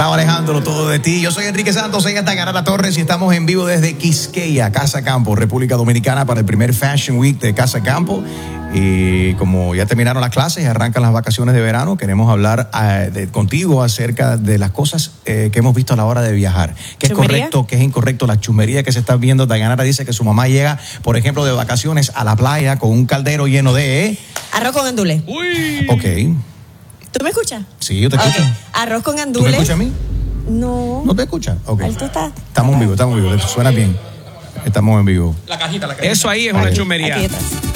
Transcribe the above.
Raúl Alejandro, todo de ti. Yo soy Enrique Santos, ella está Dayanara Torres y estamos en vivo desde Quisqueya, Casa Campo, República Dominicana, para el primer Fashion Week de Casa Campo. Y como ya terminaron las clases y arrancan las vacaciones de verano, queremos hablar contigo acerca de las cosas que hemos visto a la hora de viajar. ¿Qué es correcto, qué es incorrecto? La chumería que se está viendo. Dayanara dice que su mamá llega, por ejemplo, de vacaciones a la playa con un caldero lleno de... arroz con gandules. Uy. Ok. ¿Tú me escuchas? Sí, yo te escucho. Okay. Arroz con gandules. ¿Tú me escuchas a mí? No. ¿No te escuchas? Ok. Alto está. Estamos en vivo. Suena bien. Estamos en vivo. La cajita. Eso ahí es una chumería. Aquí atrás.